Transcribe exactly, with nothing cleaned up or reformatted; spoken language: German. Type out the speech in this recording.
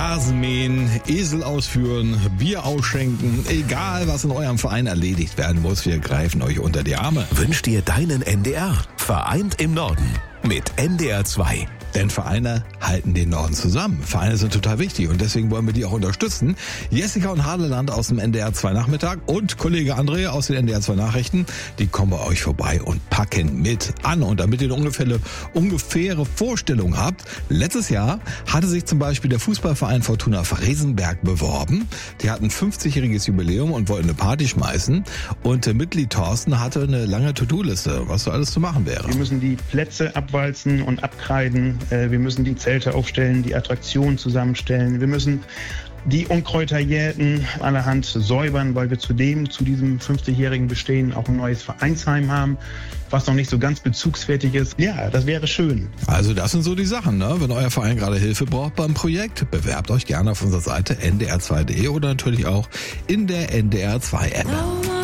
Rasen mähen, Esel ausführen, Bier ausschenken, egal was in eurem Verein erledigt werden muss, wir greifen euch unter die Arme. Wünsch dir deinen N D R. Vereint im Norden mit N D R zwei. Denn Vereine halten den Norden zusammen. Vereine sind total wichtig und deswegen wollen wir die auch unterstützen. Jessica und Hadeland aus dem N D R zwei Nachmittag und Kollege André aus den N D R zwei Nachrichten, die kommen bei euch vorbei und packen mit an. Und damit ihr eine ungefähre, ungefähre Vorstellung habt, letztes Jahr hatte sich zum Beispiel der Fußballverein Fortuna Fresenberg beworben. Die hatten fünfzigjähriges Jubiläum und wollten eine Party schmeißen. Und äh, Mitglied Thorsten hatte eine lange To-Do-Liste, was so alles zu machen wäre. Wir müssen die Plätze abwalzen und abkreiden. Wir müssen die Zelte aufstellen, die Attraktionen zusammenstellen. Wir müssen die Unkräuter jäten, allerhand säubern, weil wir zudem zu diesem fünfzigjährigen Bestehen auch ein neues Vereinsheim haben, was noch nicht so ganz bezugsfertig ist. Ja, das wäre schön. Also das sind so die Sachen, ne? Wenn euer Verein gerade Hilfe braucht beim Projekt, bewerbt euch gerne auf unserer Seite N D R zwei punkt de oder natürlich auch in der N D R zwei App.